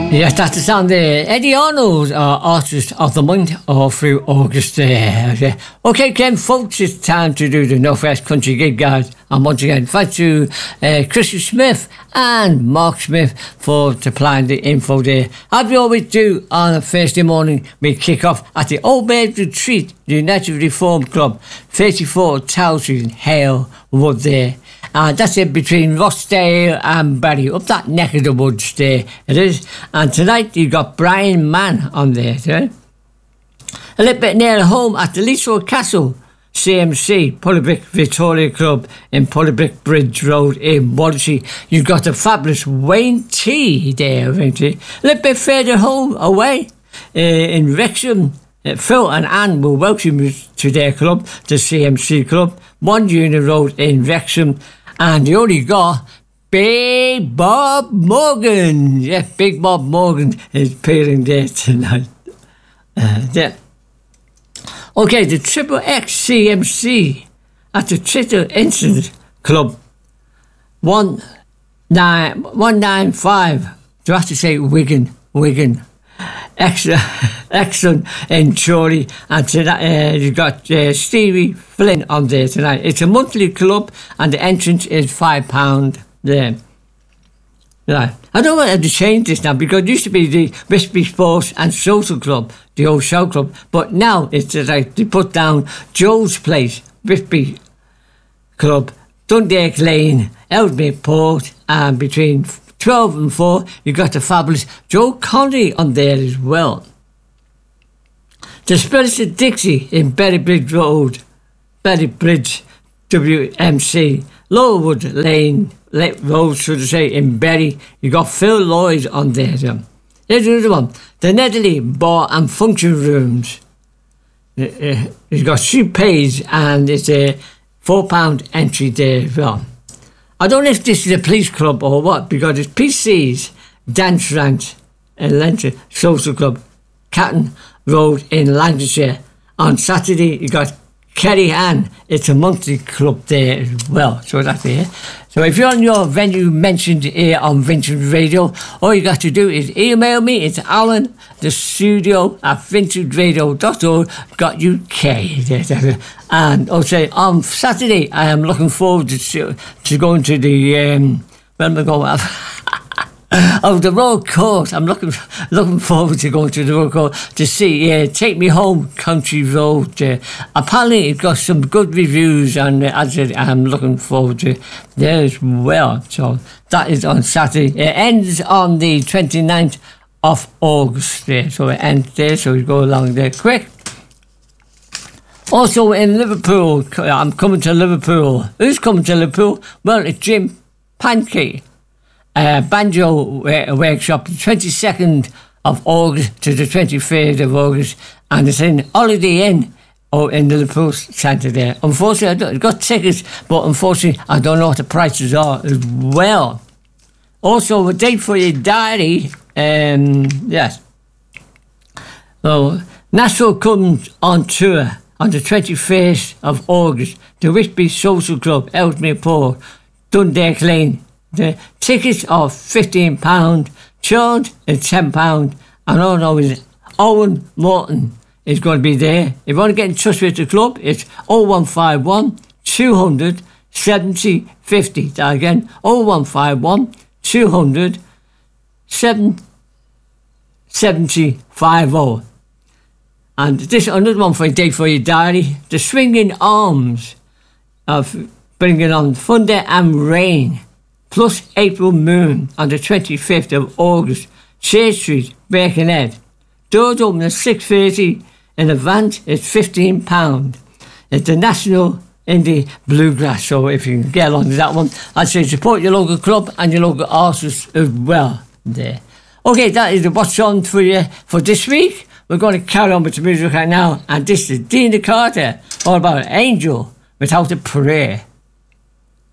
Yes, that's the sound there. Eddie Arnold, Artist of the Month, all through August there. Okay, Ken, folks, it's time to do the Northwest Country Gig Guide. And once again, thanks to Chrissy Smith and Mark Smith for supplying the info there. As we always do on a Thursday morning, we kick off at the Old Maids Retreat, the United Reform Club, 34 Towson Hale Wood there. And that's it between Rochdale and Barry, up that neck of the woods there it is. And tonight you've got Brian Mann on there, right? A little bit near home at the Leesford Castle CMC, Pullabrick Victoria Club in Pullabrick Bridge Road in Wallasey. You've got the fabulous Wayne T there, ain't you? A little bit further home away in Wrexham. Phil and Anne will welcome you to their club, the CMC Club, 1 Union Road in Wrexham. And you only got Big Bob Morgan. Yeah, Big Bob Morgan is appearing there tonight. Yeah. Okay, the Triple X CMC at the Triple Incident Club, 195. Do I have to say Wigan? Excellent in Chorley. And tonight you've got Stevie Flynn on there tonight. It's a monthly club and the entrance is £5 there. Right. I don't want to change this now because it used to be the Westby Sports and Social Club, the old show club, but now it's like they put down Joe's Place, Westby Club, Dundalk Lane, Ellesmere Port, and between 12 and 4, you got the fabulous Joe Connery on there as well. The Spirits of Dixie in Berrybridge Road, Berrybridge WMC, Lowerwood Lane Road, should I say, in Berry. You got Phil Lloyd on there. Here's another one. The Netherley Bar and Function Rooms. You've got Sue Page and it's a £4 entry there as well. I don't know if this is a police club or what, because it's PC's Dance Ranch in Lancashire Social Club, Catton Road in Lancashire. On Saturday, you got Kerry Ann. It's a monthly club there as well. So that's it. So if you're on your venue mentioned here on Vintage Radio, all you got to do is email me. It's Alan, the studio at vintageradio.org.uk. And also on Saturday, I am looking forward to going to the where am I going? The Royal Court. I'm looking forward to going to the Royal Court to see Take Me Home Country Road. Apparently it's got some good reviews, and as I said, I'm looking forward to there as well. So that is on Saturday. It ends on the 29th of August there. So it ends there, so we go along there quick. Also in Liverpool, I'm coming to Liverpool. Who's coming to Liverpool? Well, it's Jim Pancake. Banjo workshop, the 22nd of August to the 23rd of August, and it's in Holiday Inn in the Liverpool Centre there. Unfortunately, I got tickets, but unfortunately, I don't know what the prices are as well. Also, a date for your diary, yes. So, Nashville comes on tour on the 21st of August, the Whitby Social Club, Ellesmere Port, Dundalk Lane. The tickets are £15, charge is £10, and all I know is Owen Morton is going to be there. If you want to get in touch with the club, it's 0151 200 70 50. That again, 0151 200 70 50. And this another one for a day for your diary. The Swinging Arms of bringing on Thunder and Rain, plus April Moon on the 25th of August, Church Street, Birkenhead. Doors open at 6:30. In advance, it's £15. It's the National Indie Bluegrass, so if you can get along to that one, I'd say support your local club and your local artists as well there. Okay, that is what's on for you for this week. We're going to carry on with the music right now, and this is Dina Carter, all about Angel Without a Prayer.